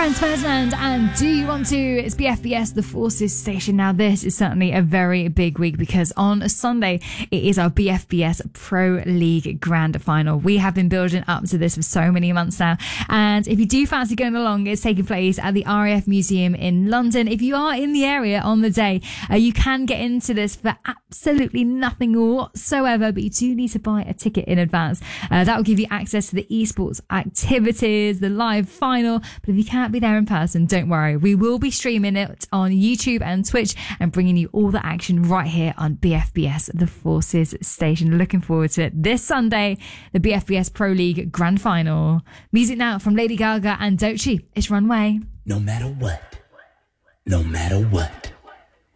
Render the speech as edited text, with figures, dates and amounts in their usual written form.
Franz Ferdinand and Do You Want To? It's BFBS, the Forces station. Now, this is certainly a very big week because on a Sunday, it is our BFBS Pro League Grand Final. We have been building up to this for so many months now. And if you do fancy going along, it's taking place at the RAF Museum in London. If you are in the area on the day, you can get into this for absolutely nothing whatsoever, but you do need to buy a ticket in advance. That will give you access to the esports activities, the live final. But if you can't be there in person, don't worry. We will be streaming it on YouTube and Twitch and bringing you all the action right here on BFBS, the Forces station. Looking forward to it this Sunday, the BFBS Pro League Grand Final. Music now from Lady Gaga and Doechii. It's Runway. No matter what. No matter what.